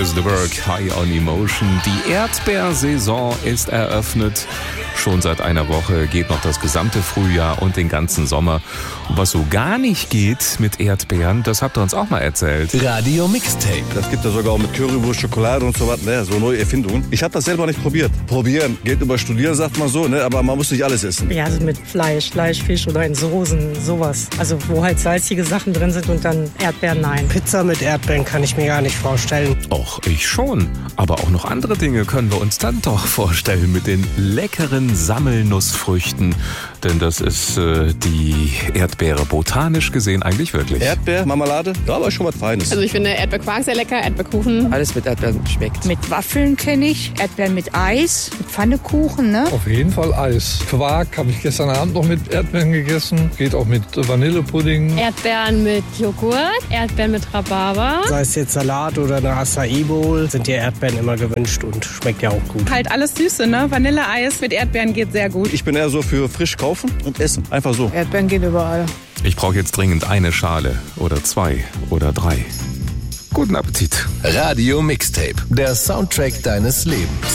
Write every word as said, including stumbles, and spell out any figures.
is the Work, High on Emotion. Die Erdbeersaison ist eröffnet. Schon seit einer Woche geht noch das gesamte Frühjahr und den ganzen Sommer. Und was so gar nicht geht mit Erdbeeren, das habt ihr uns auch mal erzählt. Radio Mixtape. Das gibt ja sogar auch mit Currywurst, Schokolade und so was, ne? So neue Erfindungen. Ich habe das selber nicht probiert. Probieren geht über Studieren, sagt man so, ne? Aber man muss nicht alles essen. Ja, also mit Fleisch, Fleisch, Fisch oder in Soßen, sowas. Also wo halt salzige Sachen drin sind und dann Erdbeeren, nein. Pizza mit Erdbeeren kann ich mir gar nicht vorstellen. Och, ich schon. Aber auch noch andere Dinge können wir uns dann doch vorstellen mit den leckeren Sammelnussfrüchten. Denn das ist äh, die Erdbeere botanisch gesehen eigentlich wirklich. Erdbeer, Marmelade, da war schon was Feines. Also ich finde Erdbeerquark sehr lecker, Erdbeerkuchen. Alles mit Erdbeeren schmeckt. Mit Waffeln kenne ich, Erdbeeren mit Eis, mit Pfannekuchen, ne? Auf jeden Fall Eis. Quark habe ich gestern Abend noch mit Erdbeeren gegessen. Geht auch mit Vanillepudding. Erdbeeren mit Joghurt, Erdbeeren mit Rhabarber. Sei es jetzt Salat oder eine Acai Bowl, sind die Erdbeeren immer gewünscht und schmeckt ja auch gut. Halt alles Süße, ne? Vanilleeis mit Erdbeeren geht sehr gut. Ich bin eher so für frisch kaufen und essen. Einfach so. Erdbeeren gehen überall. Ich brauche jetzt dringend eine Schale oder zwei oder drei. Guten Appetit. Radio Mixtape, der Soundtrack deines Lebens.